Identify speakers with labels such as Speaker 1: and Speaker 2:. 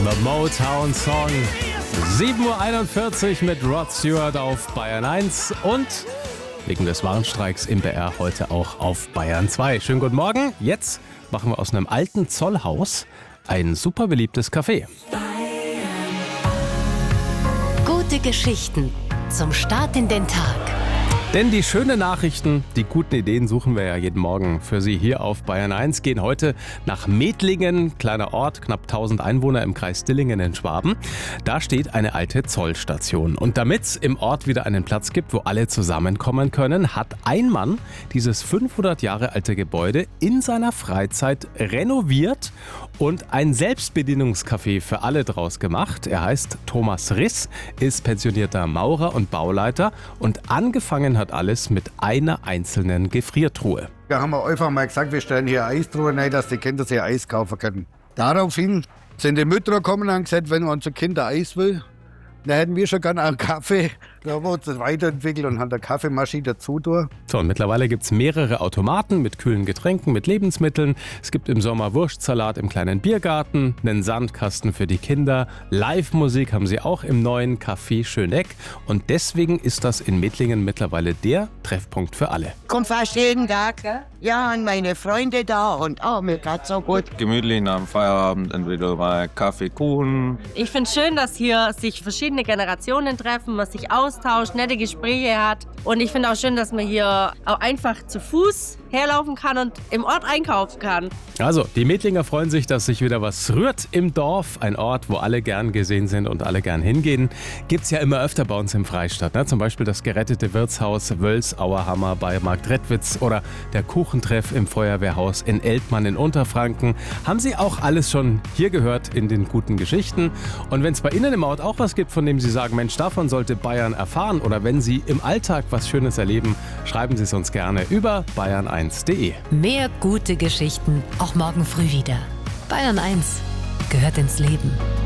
Speaker 1: The Motown Song. 7:41 Uhr mit Rod Stewart auf Bayern 1 und wegen des Warnstreiks im BR heute auch auf Bayern 2. Schönen guten Morgen. Jetzt machen wir aus einem alten Zollhaus ein super beliebtes Café.
Speaker 2: Gute Geschichten zum Start in den Tag.
Speaker 1: Denn die schönen Nachrichten, die guten Ideen suchen wir ja jeden Morgen für Sie hier auf Bayern 1. Gehen heute nach Methlingen, kleiner Ort, knapp 1000 Einwohner im Kreis Dillingen in Schwaben. Da steht eine alte Zollstation. Und damit es im Ort wieder einen Platz gibt, wo alle zusammenkommen können, hat ein Mann dieses 500 Jahre alte Gebäude in seiner Freizeit renoviert und ein Selbstbedienungscafé für alle draus gemacht. Er heißt Thomas Riss, ist pensionierter Maurer und Bauleiter und angefangen hat alles mit einer einzelnen Gefriertruhe.
Speaker 3: Da haben wir einfach mal gesagt, wir stellen hier Eistruhe rein, dass die Kinder sich Eis kaufen können. Daraufhin sind die Mütter gekommen und haben gesagt, wenn unser Kind Eis will, dann hätten wir schon gerne einen Kaffee. Da haben wir uns das weiterentwickelt und haben eine Kaffeemaschine dazu tun.
Speaker 1: So, und mittlerweile gibt es mehrere Automaten mit kühlen Getränken, mit Lebensmitteln. Es gibt im Sommer Wurstsalat im kleinen Biergarten, einen Sandkasten für die Kinder. Live-Musik haben sie auch im neuen Café Schöneck. Und deswegen ist das in Methlingen mittlerweile der Treffpunkt für alle.
Speaker 4: Kommt fast jeden Tag. Ja, und meine Freunde da und mir geht's so gut.
Speaker 5: Gemütlich nach dem Feierabend entweder mal Kaffee, Kuchen.
Speaker 6: Ich finde es schön, dass hier sich verschiedene Generationen treffen, man sich austauscht, nette Gespräche hat. Und ich finde auch schön, dass man hier auch einfach zu Fuß herlaufen kann und im Ort einkaufen kann.
Speaker 1: Also, die Methlinger freuen sich, dass sich wieder was rührt im Dorf. Ein Ort, wo alle gern gesehen sind und alle gern hingehen. Gibt's ja immer öfter bei uns im Freistaat. Ne? Zum Beispiel das gerettete Wirtshaus Wölsauerhammer bei Marktredwitz oder der Kuchentreff im Feuerwehrhaus in Eltmann in Unterfranken. Haben Sie auch alles schon hier gehört in den guten Geschichten? Und wenn es bei Ihnen im Ort auch was gibt, von dem Sie sagen, Mensch, davon sollte Bayern erfahren, oder wenn Sie im Alltag was Schönes erleben, schreiben Sie es uns gerne über bayern1.de.
Speaker 2: Mehr gute Geschichten auch morgen früh wieder. Bayern 1 gehört ins Leben.